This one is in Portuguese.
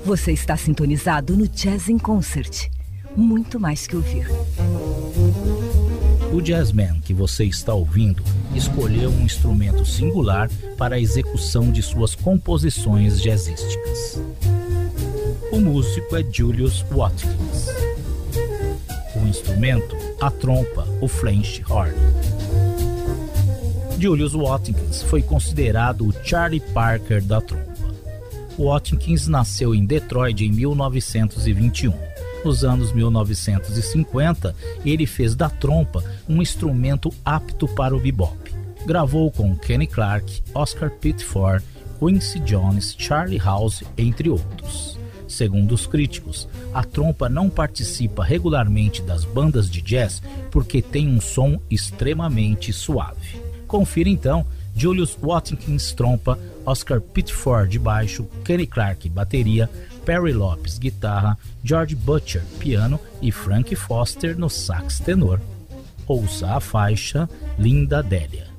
Você está sintonizado no Jazz in Concert. Muito mais que ouvir. O jazzman que você está ouvindo escolheu um instrumento singular para a execução de suas composições jazzísticas. O músico é Julius Watkins. O instrumento, a trompa, o French horn. Julius Watkins foi considerado o Charlie Parker da trompa. Watkins nasceu em Detroit em 1921. Nos anos 1950, ele fez da trompa um instrumento apto para o bebop. Gravou com Kenny Clarke, Oscar Pitford, Quincy Jones, Charlie House, entre outros. Segundo os críticos, a trompa não participa regularmente das bandas de jazz porque tem um som extremamente suave. Confira então Julius Watkins trompa, Oscar Pitford baixo, Kenny Clarke bateria, Perry Lopes guitarra, George Butcher piano e Frank Foster no sax tenor. Ouça a faixa Linda Délia.